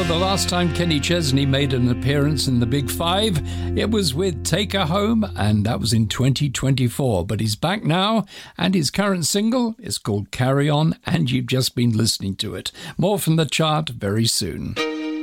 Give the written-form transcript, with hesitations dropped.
know, the last time Kenny Chesney made an appearance in the Big Five, it was with Take Her Home, and that was in 2024. But he's back now, and his current single is called Carry On, and you've just been listening to it. More from the chart very soon.